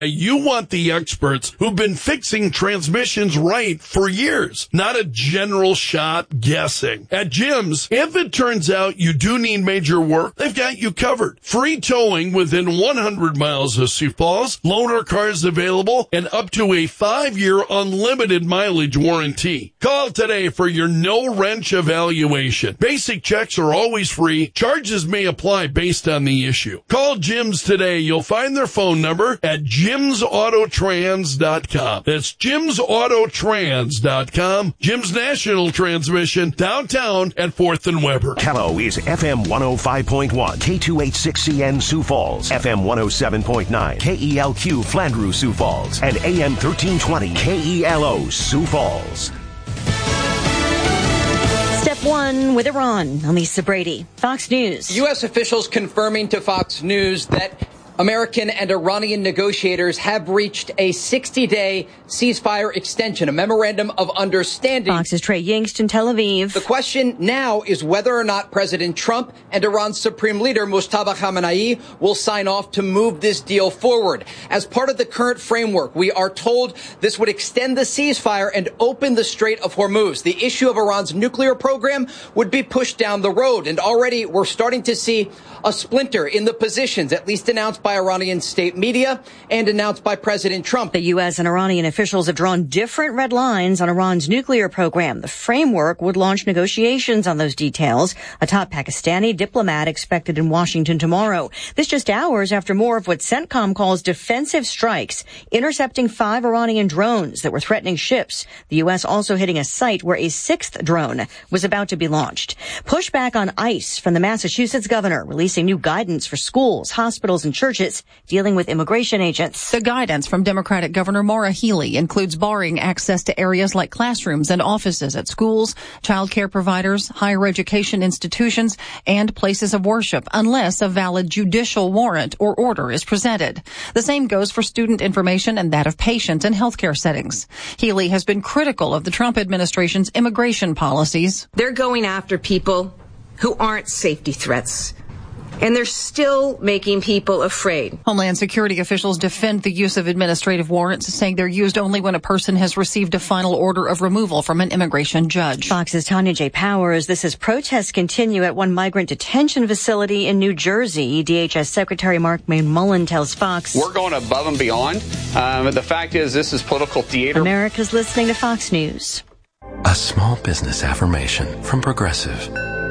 You want the experts who've been fixing transmissions right for years, not a general shot guessing. At Jim's, if it turns out you do need major work, they've got you covered. Free towing within 100 miles of Sioux Falls, loaner cars available, and up to a 5-year unlimited mileage warranty. Call today for your no-wrench evaluation. Basic checks are always free. Charges may apply based on the issue. Call Jim's today. You'll find their phone number at JimsAutotrans.com. That's JimsAutotrans.com. Jim's National Transmission, downtown at 4th and Weber. Tello is FM 105.1, K286CN Sioux Falls, FM 107.9, KELQ Flandreau Sioux Falls, and AM 1320 KELO Sioux Falls. Step 1 with Iran. I'm Lisa Brady, Fox News. U.S. officials confirming to Fox News that American and Iranian negotiators have reached a 60-day ceasefire extension, a memorandum of understanding. Fox's Trey Yingst in Tel Aviv. The question now is whether or not President Trump and Iran's supreme leader, Mustafa Khamenei, will sign off to move this deal forward. As part of the current framework, we are told this would extend the ceasefire and open the Strait of Hormuz. The issue of Iran's nuclear program would be pushed down the road. And already we're starting to see a splinter in the positions, at least announced by Iranian state media and announced by President Trump. The U.S. and Iranian officials have drawn different red lines on Iran's nuclear program. The framework would launch negotiations on those details. A top Pakistani diplomat expected in Washington tomorrow. This just hours after more of what CENTCOM calls defensive strikes, intercepting 5 Iranian drones that were threatening ships. The U.S. also hitting a site where a 6th drone was about to be launched. Pushback on ICE from the Massachusetts governor, releasing new guidance for schools, hospitals, and churches dealing with immigration agents. The guidance from Democratic Governor Maura Healey includes barring access to areas like classrooms and offices at schools, child care providers, higher education institutions, and places of worship unless a valid judicial warrant or order is presented. The same goes for student information and that of patients in healthcare settings. Healey has been critical of the Trump administration's immigration policies. They're going after people who aren't safety threats. And they're still making people afraid. Homeland Security officials defend the use of administrative warrants, saying they're used only when a person has received a final order of removal from an immigration judge. Fox's Tanya J. Powers. This as protests continue at one migrant detention facility in New Jersey. DHS Secretary Mark McMullen tells Fox, "We're going above and beyond. The fact is, this is political theater." America's listening to Fox News. A small business affirmation from Progressive.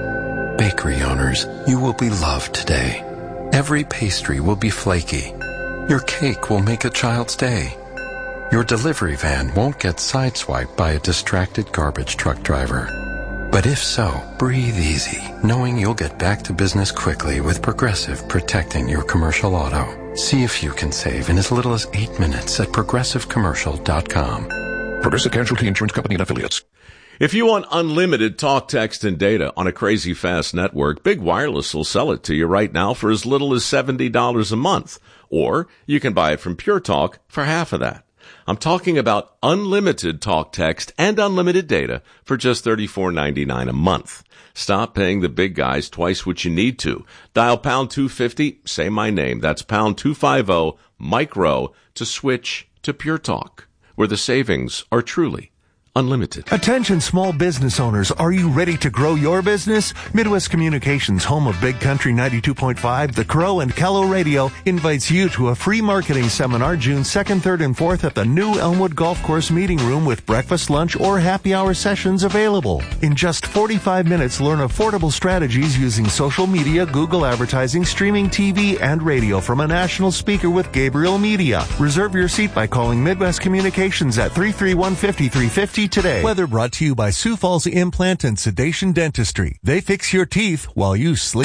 Bakery owners, you will be loved today. Every pastry will be flaky. Your cake will make a child's day. Your delivery van won't get sideswiped by a distracted garbage truck driver. But if so, breathe easy, knowing you'll get back to business quickly with Progressive protecting your commercial auto. See if you can save in as little as 8 minutes at progressivecommercial.com. Progressive Casualty Insurance Company and Affiliates. If you want unlimited talk, text, and data on a crazy fast network, Big Wireless will sell it to you right now for as little as $70 a month. Or you can buy it from Pure Talk for half of that. I'm talking about unlimited talk, text, and unlimited data for just $34.99 a month. Stop paying the big guys twice what you need to. Dial pound 250, say my name. That's pound 250, micro, to switch to Pure Talk, where the savings are truly unlimited. Attention small business owners, are you ready to grow your business? Midwest Communications, home of Big Country 92.5, The Crow, and Kello Radio, invites you to a free marketing seminar June 2nd, 3rd, and 4th at the new Elmwood Golf Course Meeting Room with breakfast, lunch, or happy hour sessions available. In just 45 minutes, learn affordable strategies using social media, Google advertising, streaming TV, and radio from a national speaker with Gabriel Media. Reserve your seat by calling Midwest Communications at 331-5350 today. Weather brought to you by Sioux Falls Implant and Sedation Dentistry. They fix your teeth while you sleep.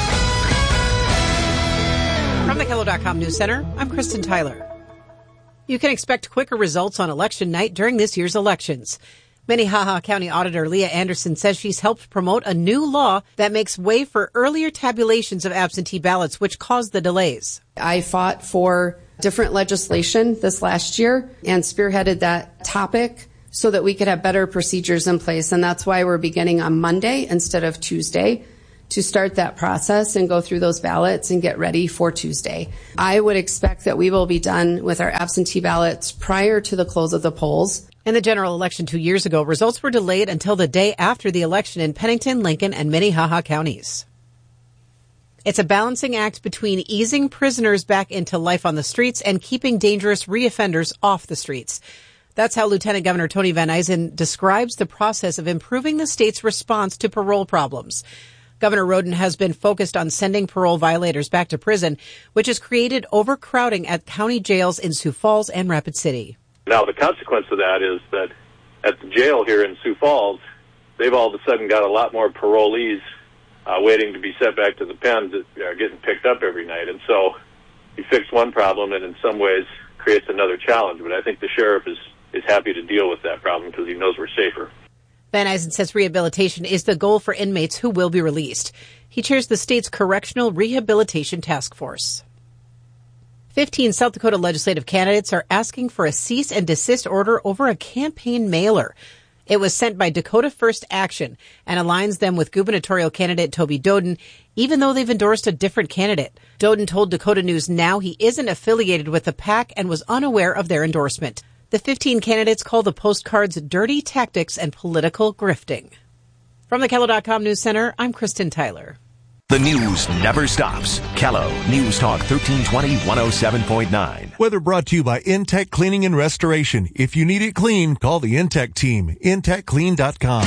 From the Kello.com News Center, I'm Kristen Tyler. You can expect quicker results on election night during this year's elections. Minnehaha County Auditor Leah Anderson says she's helped promote a new law that makes way for earlier tabulations of absentee ballots, which caused the delays. I fought for different legislation this last year and spearheaded that topic so that we could have better procedures in place. And that's why we're beginning on Monday instead of Tuesday to start that process and go through those ballots and get ready for Tuesday. I would expect that we will be done with our absentee ballots prior to the close of the polls. In the general election 2 years ago, results were delayed until the day after the election in Pennington, Lincoln, and Minnehaha counties. It's a balancing act between easing prisoners back into life on the streets and keeping dangerous reoffenders off the streets. That's how Lieutenant Governor Tony Van Eisen describes the process of improving the state's response to parole problems. Governor Roden has been focused on sending parole violators back to prison, which has created overcrowding at county jails in Sioux Falls and Rapid City. Now, the consequence of that is that at the jail here in Sioux Falls, they've all of a sudden got a lot more parolees waiting to be sent back to the pens that are getting picked up every night. And so you fix one problem and in some ways creates another challenge. But I think the sheriff is happy to deal with that problem because he knows we're safer. Van Eisen says rehabilitation is the goal for inmates who will be released. He chairs the state's Correctional Rehabilitation Task Force. 15 South Dakota legislative candidates are asking for a cease and desist order over a campaign mailer. It was sent by Dakota First Action and aligns them with gubernatorial candidate Toby Doden, even though they've endorsed a different candidate. Doden told Dakota News Now he isn't affiliated with the PAC and was unaware of their endorsement. The 15 candidates call the postcards dirty tactics and political grifting. From the Kello.com News Center, I'm Kristen Tyler. The news never stops. Kello News Talk 1320 107.9. Weather brought to you by Intech Cleaning and Restoration. If you need it clean, call the Intech team. IntechClean.com.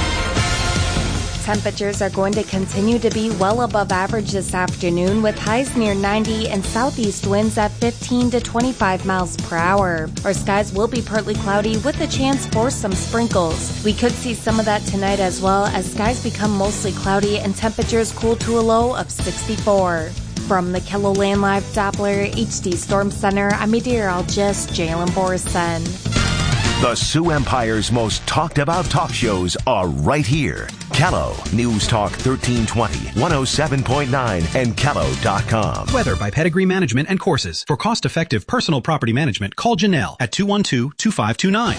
Temperatures are going to continue to be well above average this afternoon with highs near 90 and southeast winds at 15 to 25 miles per hour. Our skies will be partly cloudy with a chance for some sprinkles. We could see some of that tonight as well as skies become mostly cloudy and temperatures cool to a low of 64. From the KELOLAND Live Doppler HD Storm Center, I'm meteorologist Jalen Borison. The Sioux Empire's most talked about talk shows are right here. Kello News Talk 1320, 107.9, and Kello.com. Weather by Pedigree Management and Courses. For cost-effective personal property management, call Janelle at 212-2529.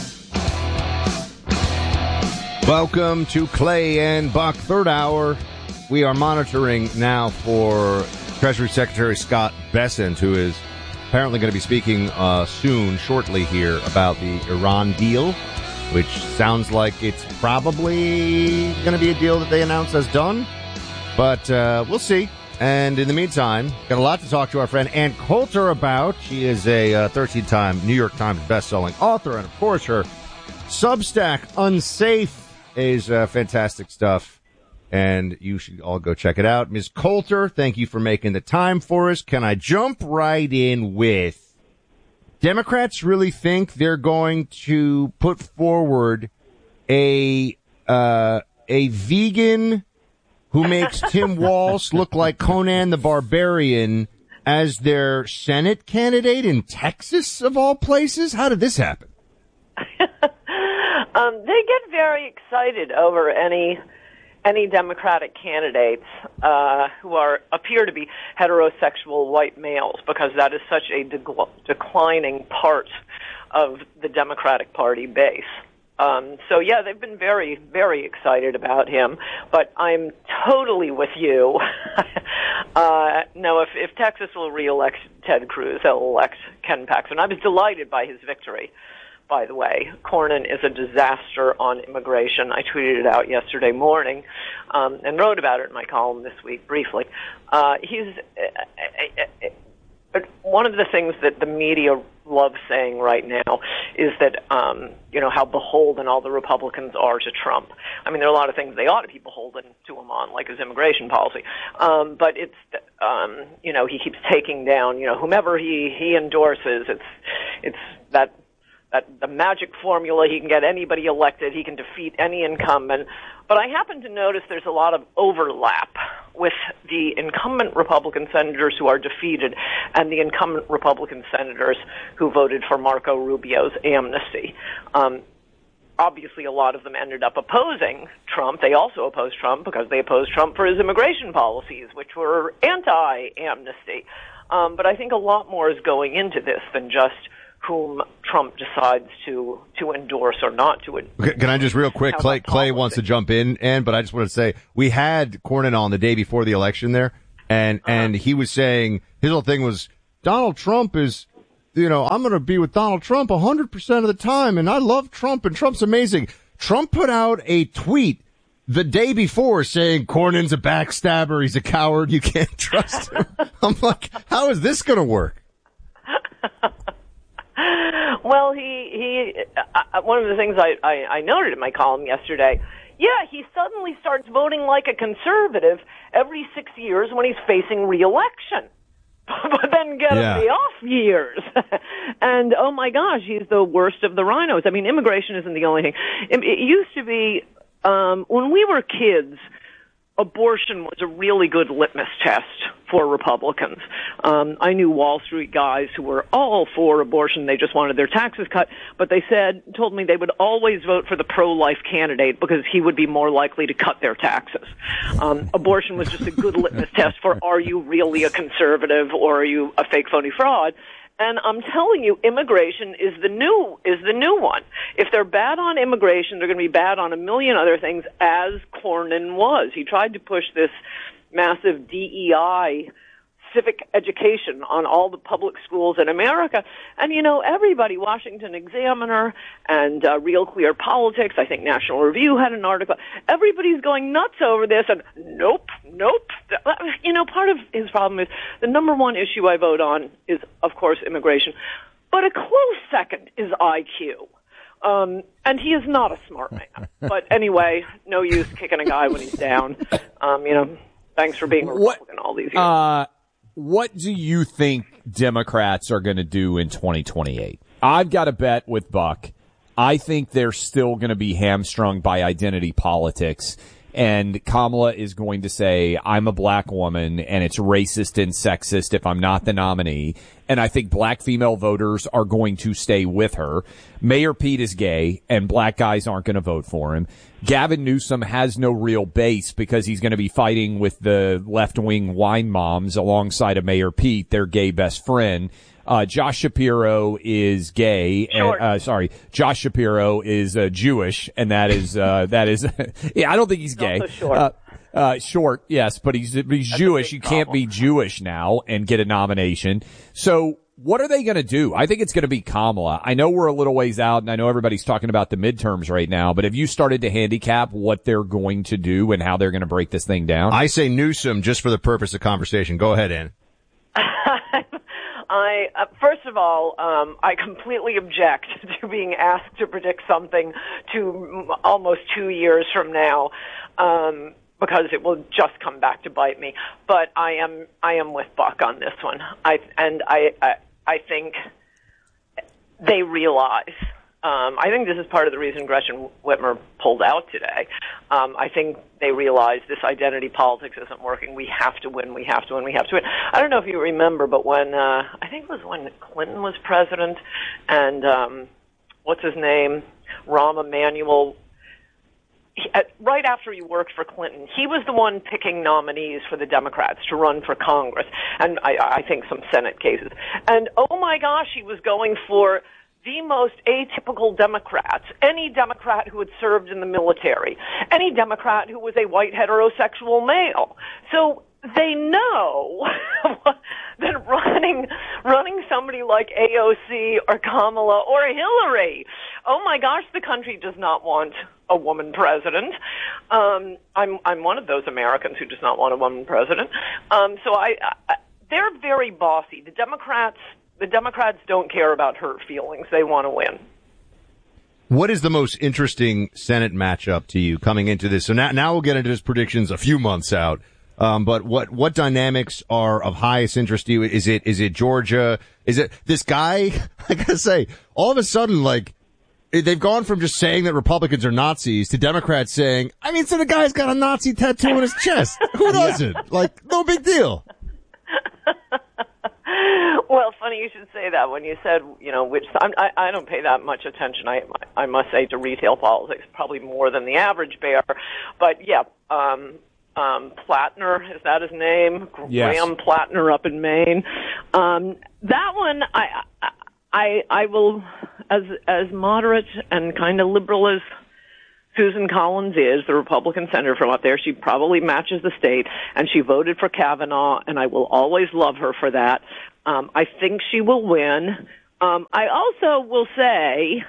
Welcome to Clay and Buck, third hour. We are monitoring now for Treasury Secretary Scott Bessent, who is apparently going to be speaking shortly here about the Iran deal, which sounds like it's probably going to be a deal that they announce as done. But we'll see. And in the meantime, got a lot to talk to our friend Ann Coulter about. She is a 13-time New York Times bestselling author. And, of course, her Substack, Unsafe, is fantastic stuff. And you should all go check it out. Ms. Coulter, thank you for making the time for us. Can I jump right in with Democrats really think they're going to put forward a vegan who makes Tim Walz look like Conan the Barbarian as their Senate candidate in Texas, of all places? How did this happen? They get very excited over any Democratic candidates who appear to be heterosexual white males, because that is such a declining part of the Democratic Party base. So yeah, they've been very, very excited about him. But I'm totally with you. No, if Texas will re-elect Ted Cruz, they'll elect Ken Paxton. I was delighted by his victory. By the way, Cornyn is a disaster on immigration. I tweeted it out yesterday morning and wrote about it in my column this week briefly. One of the things that the media loves saying right now is that, how beholden all the Republicans are to Trump. I mean, there are a lot of things they ought to be beholden to him on, like his immigration policy. But it's, he keeps taking down, whomever he endorses. It's that the magic formula. He can get anybody elected. He can defeat any incumbent. But I happen to notice there's a lot of overlap with the incumbent Republican senators who are defeated and the incumbent Republican senators who voted for Marco Rubio's amnesty. Obviously, a lot of them ended up opposing Trump. They also opposed Trump because they opposed Trump for his immigration policies, which were anti-amnesty. But I think a lot more is going into this than just whom Trump decides to endorse or not to endorse. Can I just real quick, Clay wants to jump in, but I just want to say, we had Cornyn on the day before the election there, and he was saying, his whole thing was, Donald Trump is, I'm going to be with Donald Trump 100% of the time, and I love Trump, and Trump's amazing. Trump put out a tweet the day before saying Cornyn's a backstabber, he's a coward, you can't trust him. I'm like, how is this going to work? Well, he one of the things I noted in my column yesterday, he suddenly starts voting like a conservative every 6 years when he's facing re-election. But then get him the off years. And, oh my gosh, he's the worst of the rhinos. I mean, immigration isn't the only thing. It used to be, when we were kids, abortion was a really good litmus test for Republicans. I knew Wall Street guys who were all for abortion. They just wanted their taxes cut. But they told me they would always vote for the pro-life candidate because he would be more likely to cut their taxes. Abortion was just a good litmus test for, are you really a conservative or are you a fake, phony fraud? And I'm telling you, immigration is the new one. If they're bad on immigration, they're going to be bad on a million other things, as Cornyn was. He tried to push this massive DEI civic education on all the public schools in America. And, everybody, Washington Examiner and Real Clear Politics, I think National Review had an article, everybody's going nuts over this, and nope. Part of his problem is the number one issue I vote on is, of course, immigration. But a close second is IQ. And he is not a smart man. But anyway, no use kicking a guy when he's down. Thanks for being a Republican all these years. What do you think Democrats are going to do in 2028? I've got a bet with Buck. I think they're still going to be hamstrung by identity politics. And Kamala is going to say, I'm a black woman, and it's racist and sexist if I'm not the nominee. And I think black female voters are going to stay with her. Mayor Pete is gay, and black guys aren't going to vote for him. Gavin Newsom has no real base because he's going to be fighting with the left-wing wine moms alongside of Mayor Pete, their gay best friend. Josh Shapiro is gay. Josh Shapiro is Jewish, and that is I don't think he's gay. Short, yes, but he's Jewish. You can't be Jewish now and get a nomination. So what are they going to do? I think it's going to be Kamala. I know we're a little ways out, and I know everybody's talking about the midterms right now, but have you started to handicap what they're going to do and how they're going to break this thing down? I say Newsom just for the purpose of conversation. Go ahead, Ann. First of all, I completely object to being asked to predict something to almost 2 years from now, because it will just come back to bite me. But I am with Buck on this one. I think they realize. I think this is part of the reason Gretchen Whitmer pulled out today. I think they realize this identity politics isn't working. We have to win. I don't know if you remember, but when I think it was when Clinton was president, and what's his name, Rahm Emanuel. Right after he worked for Clinton, he was the one picking nominees for the Democrats to run for Congress, and I think some Senate cases. And oh my gosh, he was going for the most atypical Democrats, any Democrat who had served in the military, any Democrat who was a white heterosexual male. So they know that running somebody like AOC or Kamala or Hillary, oh my gosh, the country does not want a woman president. I'm one of those Americans who does not want a woman president. So they're very bossy. The Democrats don't care about hurt feelings. They want to win. What is the most interesting Senate matchup to you coming into this? So now we'll get into his predictions a few months out. But what dynamics are of highest interest to you? Is it Georgia? Is it this guy? I gotta say, all of a sudden, like, they've gone from just saying that Republicans are Nazis to Democrats saying, so the guy's got a Nazi tattoo on his chest. Who doesn't? Like, no big deal. Well, funny you should say that when you said, which I don't pay that much attention. I must say to retail politics, probably more than the average bear. But yeah, Plattner, is that his name? Yes. Graham Plattner up in Maine. That one, I I will, as moderate and kind of liberal as Susan Collins is, the Republican senator from up there, she probably matches the state, and she voted for Kavanaugh, and I will always love her for that. I think she will win. I also will say,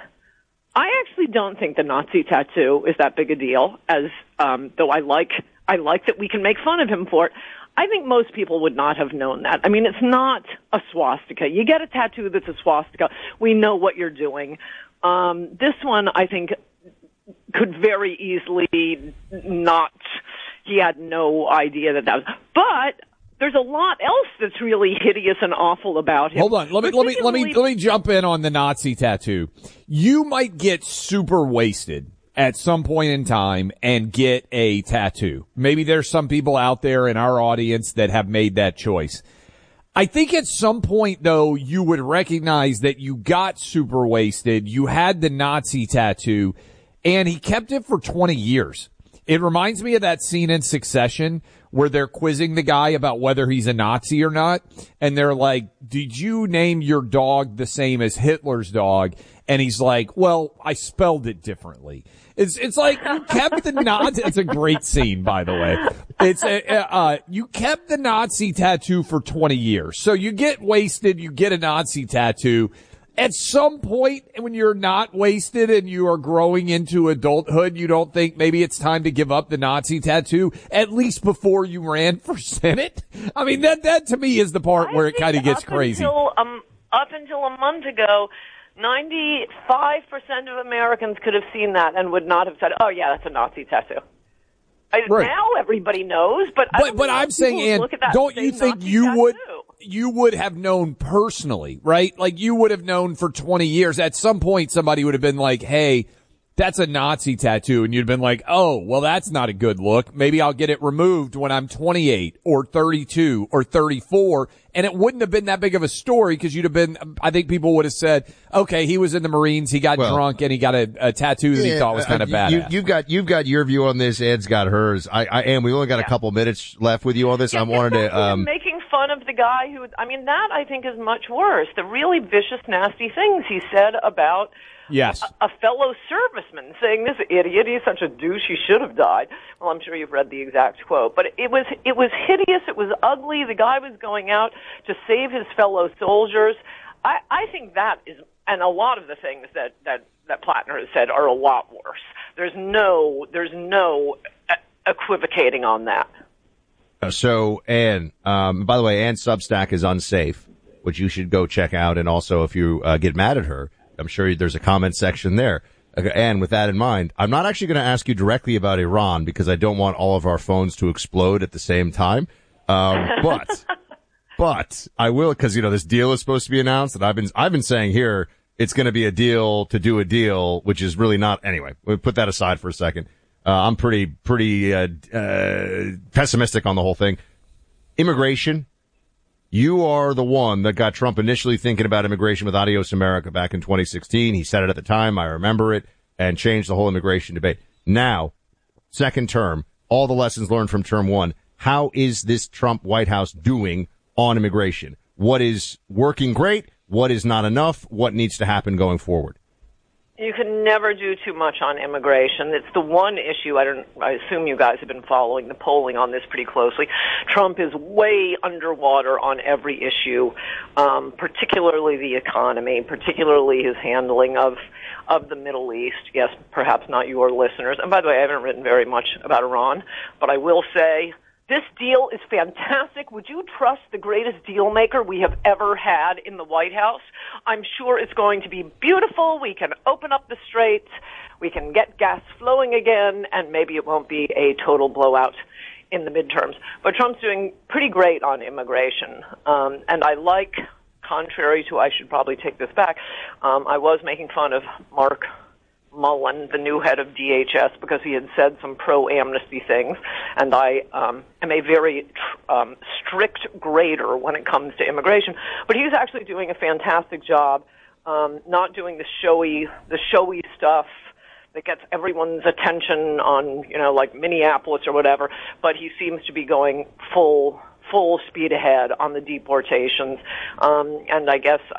I actually don't think the Nazi tattoo is that big a deal, as though I like that we can make fun of him for it. I think most people would not have known that. I mean, it's not a swastika. You get a tattoo that's a swastika, we know what you're doing. This one, I think, could very easily not. He had no idea that was. But there's a lot else that's really hideous and awful about him. Hold on, let me jump in on the Nazi tattoo. You might get super wasted at some point in time and get a tattoo. Maybe there's some people out there in our audience that have made that choice. I think at some point, though, you would recognize that you got super wasted, you had the Nazi tattoo, and he kept it for 20 years. It reminds me of that scene in Succession where they're quizzing the guy about whether he's a Nazi or not. And they're like, did you name your dog the same as Hitler's dog? And he's like, well, I spelled it differently. It's like you kept the Nazi. It's a great scene, by the way. It's you kept the Nazi tattoo for 20 years. So you get wasted, you get a Nazi tattoo. At some point when you're not wasted and you are growing into adulthood, you don't think maybe it's time to give up the Nazi tattoo, at least before you ran for Senate? I mean, that to me is the part where it kind of gets crazy. Up until a month ago, 95% of Americans could have seen that and would not have said, oh, yeah, that's a Nazi tattoo. Right. Now everybody knows, but I'm saying, Ann, don't you think you would have known personally, right? Like you would have known for 20 years. At some point, somebody would have been like, hey, that's a Nazi tattoo. And you'd have been like, oh, well, that's not a good look. Maybe I'll get it removed when I'm 28 or 32 or 34. And it wouldn't have been that big of a story because you'd have been, I think people would have said, okay, he was in the Marines, he got drunk, and he got a tattoo that he thought was kind of bad. You've got your view on this. Ed's got hers. And we only got a couple minutes left with you on this. I wanted to, making fun of the guy who, that I think is much worse. The really vicious, nasty things he said about a fellow serviceman, saying this idiot, he's such a douche, he should have died. Well, I'm sure you've read the exact quote, but it was hideous, it was ugly. The guy was going out to save his fellow soldiers. I think that is, and a lot of the things that Plattner has said are a lot worse. There's no equivocating on that. So, Ann, by the way, Ann's Substack is unsafe, which you should go check out. And also, if you get mad at her, I'm sure there's a comment section there. And with that in mind, I'm not actually going to ask you directly about Iran because I don't want all of our phones to explode at the same time. But I will, because this deal is supposed to be announced, and I've been saying here it's going to be a deal to do a deal, which is really not. Anyway, we'll put that aside for a second. I'm pretty pessimistic on the whole thing. Immigration. You are the one that got Trump initially thinking about immigration with Adios America back in 2016. He said it at the time. I remember it, and changed the whole immigration debate. Now, second term, all the lessons learned from term one. How is this Trump White House doing on immigration? What is working great? What is not enough? What needs to happen going forward? You can never do too much on immigration. It's the one issue. I assume you guys have been following the polling on this pretty closely. Trump is way underwater on every issue, particularly the economy, particularly his handling of the Middle East. Yes, perhaps not your listeners. And by the way, I haven't written very much about Iran, but I will say this deal is fantastic. Would you trust the greatest deal maker we have ever had in the White House? I'm sure it's going to be beautiful. We can open up the straits. We can get gas flowing again, and maybe it won't be a total blowout in the midterms. But Trump's doing pretty great on immigration. And I like, contrary to, I should probably take this back, I was making fun of Mark Mullen, the new head of DHS, because he had said some pro-amnesty things, and I am a very strict grader when it comes to immigration. But he's actually doing a fantastic job, not doing the showy stuff that gets everyone's attention on, like Minneapolis or whatever. But he seems to be going full speed ahead on the deportations, and I guess I just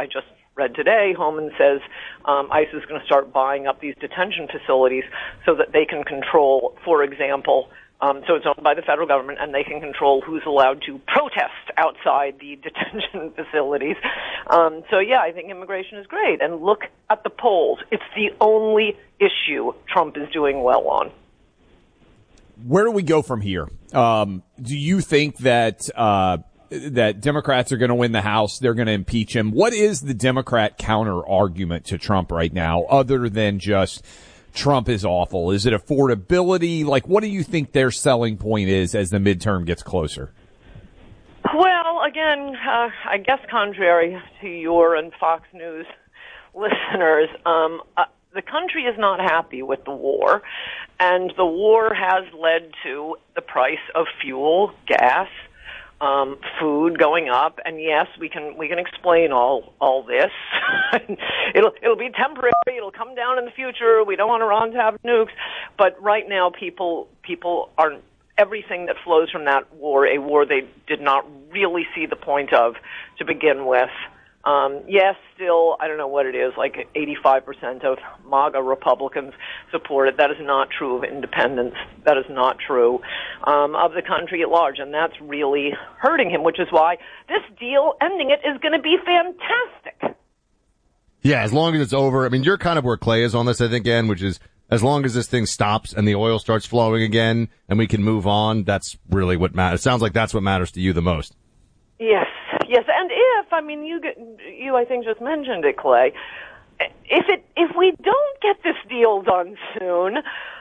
read today, Homan says ICE is going to start buying up these detention facilities so that they can control, for example, so it's owned by the federal government, and they can control who's allowed to protest outside the detention facilities. So, yeah, I think immigration is great. And look at the polls. It's the only issue Trump is doing well on. Where do we go from here? Do you think that that Democrats are going to win the House? They're going to impeach him. What is the Democrat counter argument to Trump right now, other than just Trump is awful? Is it affordability? Like, what do you think their selling point is as the midterm gets closer? Well, again, I guess contrary to your and Fox News listeners, the country is not happy with the war, and the war has led to the price of fuel, gas, food going up, and yes, we can explain all this. It'll be temporary. It'll come down in the future. We don't want Iran to have nukes, but right now, people are everything that flows from that war, a war they did not really see the point of to begin with. Yes, still, I don't know what it is, like 85% of MAGA Republicans support it. That is not true of independents. That is not true of the country at large, and that's really hurting him, which is why this deal, ending it, is going to be fantastic. Yeah, as long as it's over. I mean, you're kind of where Clay is on this, I think, Ann, which is as long as this thing stops and the oil starts flowing again and we can move on, that's really what matters. It sounds like that's what matters to you the most. Yes, and you I think just mentioned it, Clay. If we don't get this deal done soon,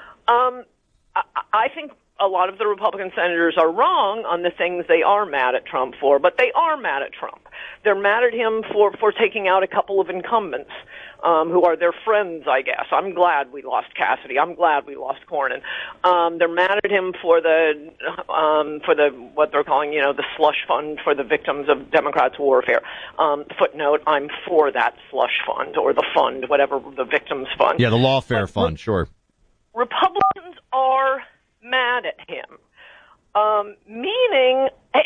I think a lot of the Republican senators are wrong on the things they are mad at Trump for, but they are mad at Trump. They're mad at him for taking out a couple of incumbents who are their friends, I guess. I'm glad we lost Cassidy. I'm glad we lost Cornyn. They're mad at him for the what they're calling, the slush fund for the victims of Democrats' warfare. Footnote: I'm for that slush fund or the fund, whatever the victims fund. Yeah, the lawfare fund, sure. Republicans are mad at him, meaning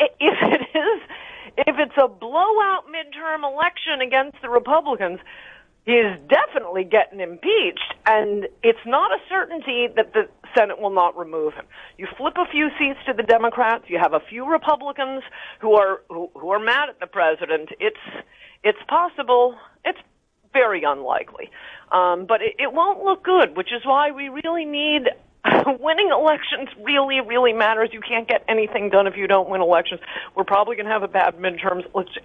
if it's a blowout midterm election against the Republicans, he's definitely getting impeached, and it's not a certainty that the Senate will not remove him. You flip a few seats to the Democrats, you have a few Republicans who are mad at the president. It's possible. It's very unlikely, but it won't look good, which is why we really need. Winning elections really, really matters. You can't get anything done if you don't win elections. We're probably going to have a bad midterms.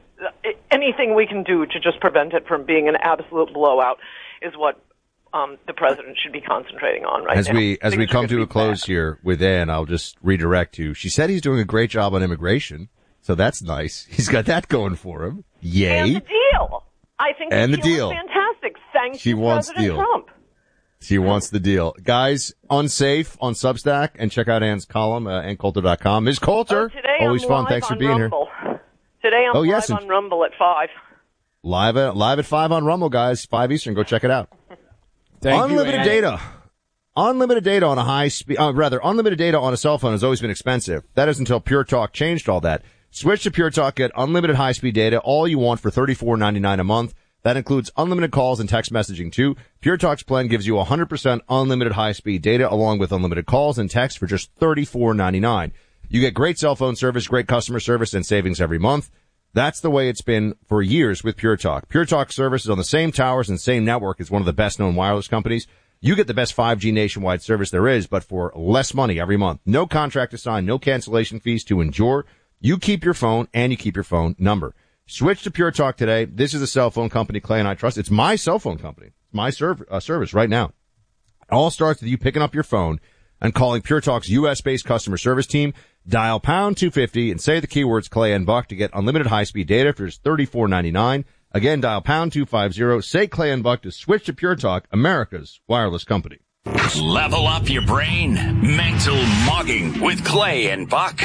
Anything we can do to just prevent it from being an absolute blowout is what the president should be concentrating on right now. As we come to a close here with Ann, I'll just redirect you. She said he's doing a great job on immigration, so that's nice. He's got that going for him. Yay. And the deal. I think the deal is fantastic. Thank you, President Trump. She wants the deal. Guys, Unsafe on Substack, and check out Ann's column, AnnCoulter.com. Ms. Coulter, always fun. Thanks for being Rumble. Here. Today I'm live on Rumble at 5. Live at 5 on Rumble, guys. 5 Eastern. Go check it out. Unlimited data. Unlimited data on unlimited data on a cell phone has always been expensive. That is until Pure Talk changed all that. Switch to Pure Talk, get unlimited high-speed data, all you want for $34.99 a month. That includes unlimited calls and text messaging too. Pure Talk's plan gives you 100% unlimited high-speed data along with unlimited calls and text for just $34.99. You get great cell phone service, great customer service, and savings every month. That's the way it's been for years with Pure Talk. Pure Talk service is on the same towers and same network as one of the best-known wireless companies. You get the best 5G nationwide service there is, but for less money every month. No contract to sign, no cancellation fees to endure. You keep your phone and you keep your phone number. Switch to Pure Talk today. This is a cell phone company Clay and I trust. It's my cell phone company. It's my service right now. It all starts with you picking up your phone and calling Pure Talk's U.S.-based customer service team. Dial pound 250 and say the keywords Clay and Buck to get unlimited high-speed data for just $34.99. Again, dial pound 250, say Clay and Buck to switch to Pure Talk, America's wireless company. Level up your brain. Mental Mogging with Clay and Buck.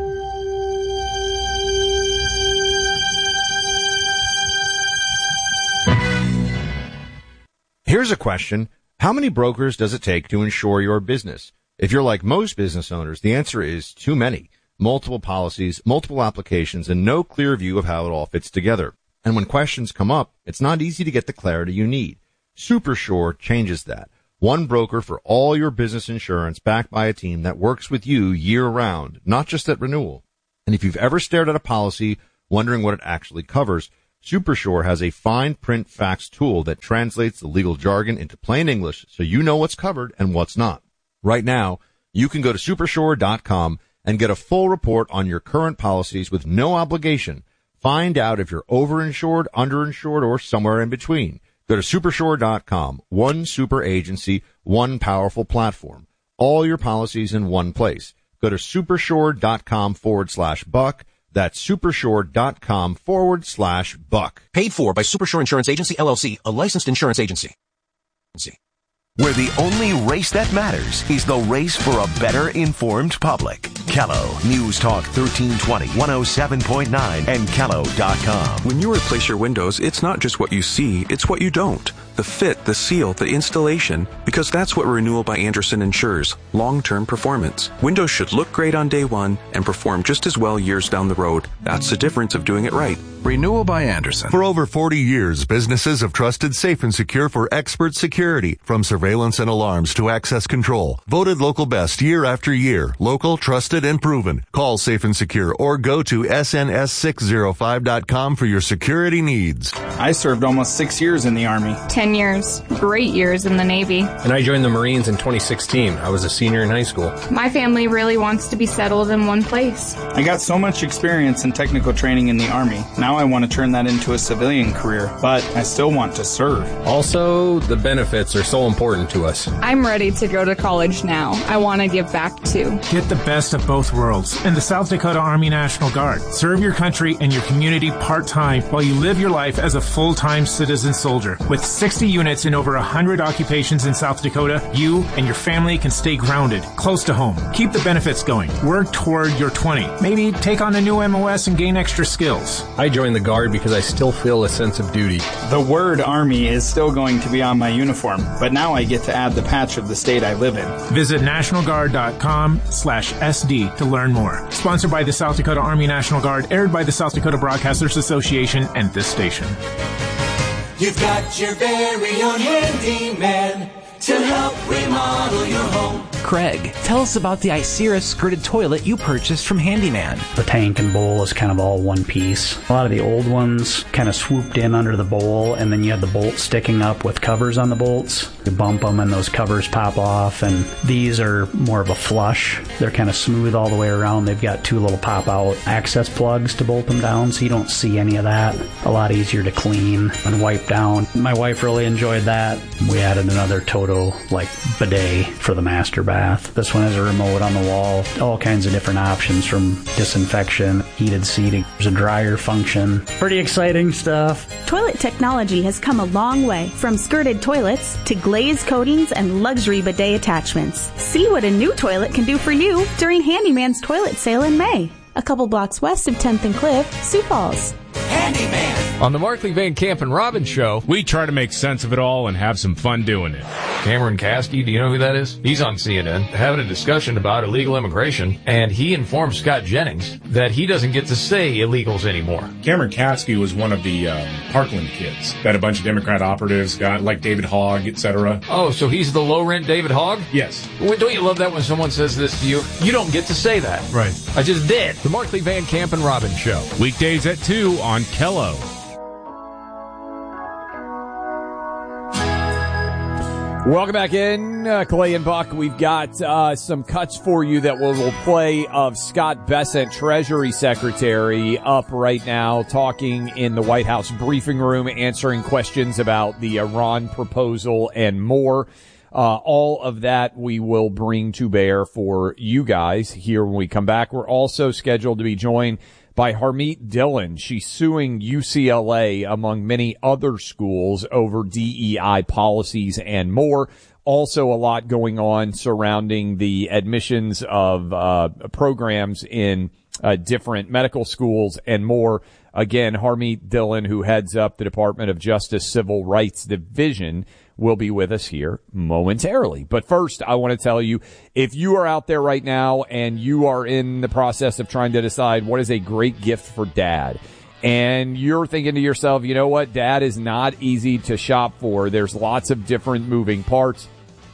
Here's a question. How many brokers does it take to insure your business? If you're like most business owners, the answer is too many. Multiple policies, multiple applications, and no clear view of how it all fits together. And when questions come up, it's not easy to get the clarity you need. Supersure changes that. One broker for all your business insurance, backed by a team that works with you year-round, not just at renewal. And if you've ever stared at a policy wondering what it actually covers, Supersure has a fine print facts tool that translates the legal jargon into plain English so you know what's covered and what's not. Right now, you can go to Supersure.com and get a full report on your current policies with no obligation. Find out if you're overinsured, underinsured, or somewhere in between. Go to Supersure.com. One super agency, one powerful platform. All your policies in one place. Go to Supersure.com/Buck. That's Supersure.com/Buck. Paid for by Supersure Insurance Agency, LLC, a licensed insurance agency. Where the only race that matters is the race for a better informed public. Kello News Talk 1320, 107.9, and Kello.com. When you replace your windows, it's not just what you see, it's what you don't. The fit, the seal, the installation, because that's what Renewal by Andersen ensures, long-term performance. Windows should look great on day one and perform just as well years down the road. That's the difference of doing it right. Renewal by Andersen. For over 40 years, businesses have trusted Safe and Secure for expert security, from surveillance and alarms to access control. Voted local best year after year. Local, trusted, and proven. Call Safe and Secure or go to sns605.com for your security needs. I served almost 6 years in the Army. 10 years. Great years in the Navy. And I joined the Marines in 2016. I was a senior in high school. My family really wants to be settled in one place. I got so much experience in technical training in the Army. Now I want to turn that into a civilian career, but I still want to serve. Also, the benefits are so important to us. I'm ready to go to college now. I want to give back too. Get the best of both worlds in the South Dakota Army National Guard. Serve your country and your community part-time while you live your life as a full-time citizen soldier. With 60 units in over 100 occupations in South Dakota, you and your family can stay grounded, close to home. Keep the benefits going. Work toward your 20. Maybe take on a new MOS and gain extra skills. I joined the Guard because I still feel a sense of duty. The word Army is still going to be on my uniform, but now I get to add the patch of the state I live in. Visit nationalguard.com/SD to learn more. Sponsored by the South Dakota Army National Guard, aired by the South Dakota Broadcasters Association and this station. You've got your very own handyman to help remodel your home. Craig, tell us about the Isera skirted toilet you purchased from Handyman. The tank and bowl is kind of all one piece. A lot of the old ones kind of swooped in under the bowl, and then you had the bolts sticking up with covers on the bolts. You bump them and those covers pop off, and these are more of a flush. They're kind of smooth all the way around. They've got two little pop-out access plugs to bolt them down, so you don't see any of that. A lot easier to clean and wipe down. My wife really enjoyed that. We added another Toto bidet for the master bath. This one has a remote on the wall, all kinds of different options from disinfection, heated seating. There's a dryer function. Pretty exciting stuff. Toilet technology has come a long way, from skirted toilets to glazed coatings and luxury bidet attachments. See what a new toilet can do for you during Handyman's toilet sale in May. A couple blocks west of 10th and Cliff, Sioux Falls. Handyman. On the Markley Van Camp and Robbins Show, we try to make sense of it all and have some fun doing it. Cameron Caskey, do you know who that is? He's on CNN having a discussion about illegal immigration, and he informed Scott Jennings that he doesn't get to say illegals anymore. Cameron Caskey was one of the Parkland kids that a bunch of Democrat operatives got, like David Hogg, etc. Oh, so he's the low-rent David Hogg? Yes. Well, don't you love that when someone says this to you? You don't get to say that. Right. I just did. The Markley Van Camp and Robbins Show. Weekdays at 2 on Kello. Welcome back in, Clay and Buck. We've got some cuts for you that we'll play of Scott Bessent, Treasury Secretary, up right now, talking in the White House briefing room, answering questions about the Iran proposal and more. All of that we will bring to bear for you guys here when we come back. We're also scheduled to be joined by Harmeet Dillon. She's suing UCLA, among many other schools, over DEI policies and more. Also a lot going on surrounding the admissions of programs in different medical schools and more. Again, Harmeet Dillon, who heads up the Department of Justice Civil Rights Division, will be with us here momentarily. But first, I want to tell you, if you are out there right now and you are in the process of trying to decide what is a great gift for dad, and you're thinking to yourself, you know what, Dad is not easy to shop for. There's lots of different moving parts.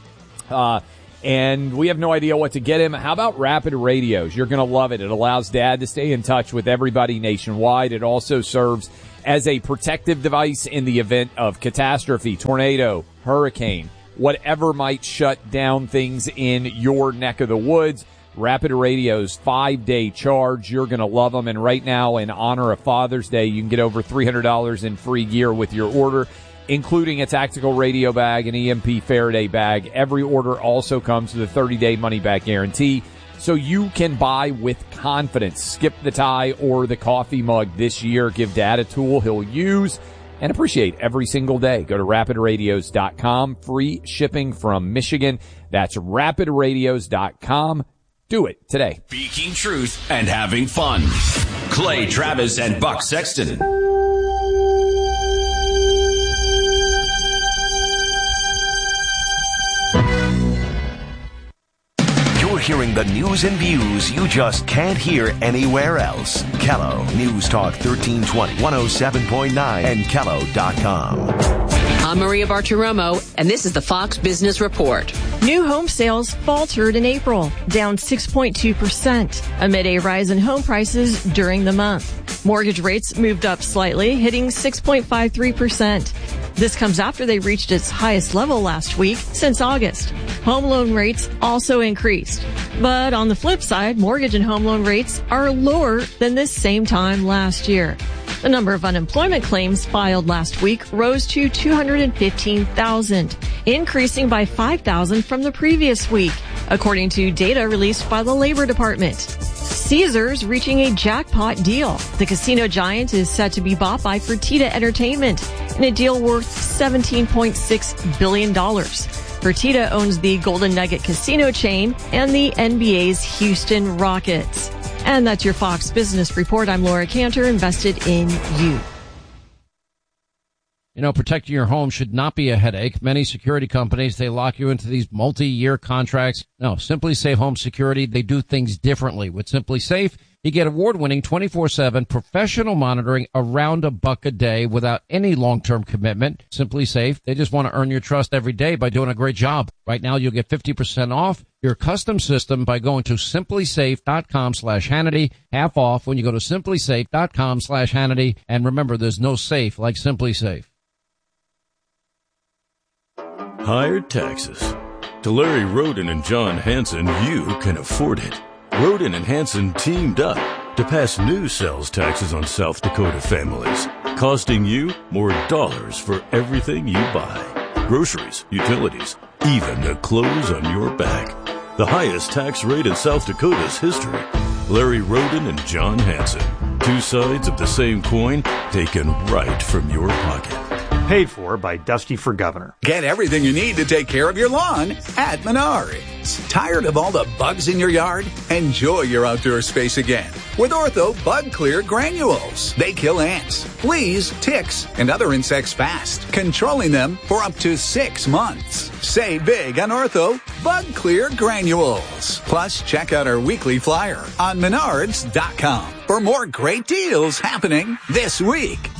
And we have no idea what to get him. How about Rapid Radios? You're going to love it. It allows Dad to stay in touch with everybody nationwide. It also serves as a protective device in the event of catastrophe, tornado, hurricane, whatever might shut down things in your neck of the woods. Rapid Radio's 5-day charge. You're going to love them. And right now, in honor of Father's Day, you can get over $300 in free gear with your order, including a tactical radio bag, an EMP Faraday bag. Every order also comes with a 30-day money-back guarantee, so you can buy with confidence. Skip the tie or the coffee mug this year. Give Dad a tool he'll use and appreciate every single day. Go to rapidradios.com. Free shipping from Michigan. That's rapidradios.com. Do it today. Speaking truth and having fun. Clay Travis and Buck Sexton. You're hearing the news and views you just can't hear anywhere else. Kello News Talk 1320, 107.9, and Kello.com. I'm Maria Bartiromo, and this is the Fox Business Report. New home sales faltered in April, down 6.2%, amid a rise in home prices during the month. Mortgage rates moved up slightly, hitting 6.53%. This comes after they reached its highest level last week since August. Home loan rates also increased. But on the flip side, mortgage and home loan rates are lower than this same time last year. The number of unemployment claims filed last week rose to 215,000, increasing by 5,000 from the previous week, according to data released by the Labor Department. Caesars reaching a jackpot deal. The casino giant is set to be bought by Fertitta Entertainment in a deal worth $17.6 billion. Fertitta owns the Golden Nugget casino chain and the NBA's Houston Rockets. And that's your Fox Business Report. I'm Laura Cantor, invested in you. You know, protecting your home should not be a headache. Many security companies, they lock you into these multi-year contracts. No, Simply Safe Home Security, they do things differently. With Simply Safe, you get award-winning 24/7 professional monitoring around $1 a day without any long-term commitment. Simply Safe, they just want to earn your trust every day by doing a great job. Right now, you'll get 50% off your custom system by going to simplysafe.com/Hannity. Half off when you go to simplysafe.com/Hannity. And remember, there's no safe like Simply Safe. Higher taxes. To Larry Roden and John Hanson, you can afford it. Roden and Hanson teamed up to pass new sales taxes on South Dakota families, costing you more dollars for everything you buy. Groceries, utilities, even the clothes on your back. The highest tax rate in South Dakota's history. Larry Roden and John Hanson. Two sides of the same coin taken right from your pocket. Paid for by Dusty for Governor. Get everything you need to take care of your lawn at Menards. Tired of all the bugs in your yard? Enjoy your outdoor space again with Ortho Bug Clear Granules. They kill ants, fleas, ticks, and other insects fast, controlling them for up to 6 months. Save big on Ortho Bug Clear Granules. Plus, check out our weekly flyer on Menards.com for more great deals happening this week.